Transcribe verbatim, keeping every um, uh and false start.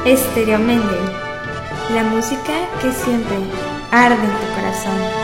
Estéreo Méndez, la música que siempre arde en tu corazón.